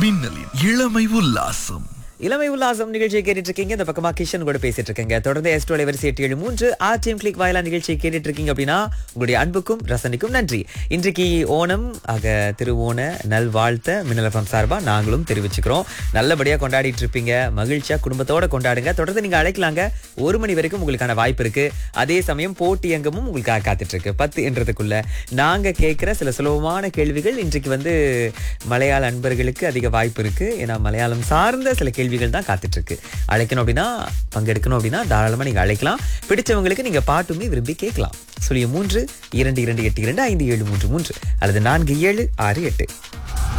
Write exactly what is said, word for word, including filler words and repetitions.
மின்னலின் இளமை உல்லாசம். இளமை உல்லாசம் நிகழ்ச்சியை கேட்டுட்டு இருக்கீங்க. இந்த பக்கமா கிஷன் கூட பேசிட்டு இருக்கீங்க. தொடர்ந்து எஸ்டோ வரிசை எட்டு ஏழு மூன்று ஆர்டிஎம் கிளிக் வாயிலா நிகழ்ச்சியை கேட்டுட்டு இருக்கீங்க அப்படின்னா உங்களுடைய அன்புக்கும் ரசனைக்கும் நன்றி. இன்றைக்கு ஓணம் ஆக திருவோண நல்வாழ்த்த மின்னல் எஃப்எம் சார்பா நாங்களும் தெரிவிச்சுக்கிறோம். நல்லபடியா கொண்டாடிட்டு இருப்பீங்க. மகிழ்ச்சியா குடும்பத்தோட கொண்டாடுங்க. தொடர்ந்து நீங்க அழைக்கலாங்க. ஒரு மணி வரைக்கும் உங்களுக்கான வாய்ப்பு இருக்கு. அதே சமயம் போட்டி அங்கமும் உங்களுக்காக காத்துட்டு இருக்கு. பத்து என்றதுக்குள்ள நாங்க கேட்கிற சில சுலபமான கேள்விகள் இன்றைக்கு வந்து மலையாள அன்பர்களுக்கு அதிக வாய்ப்பு இருக்கு. ஏன்னா மலையாளம் சார்ந்த சில கேள்வி தான் காத்துட்டு இருக்கு. அழைக்கணும் அப்படின்னா பங்கெடுக்கணும் அப்படின்னா தாராளமா நீங்க அழைக்கலாம். பிடிச்சவங்களுக்கு நீங்க பாட்டுமே விரும்பி கேட்கலாம். சுழியம் மூன்று இரண்டு இரண்டு எட்டு இரண்டு ஐந்து ஏழு மூன்று மூன்று அல்லது நான்கு ஏழு ஆறு எட்டு.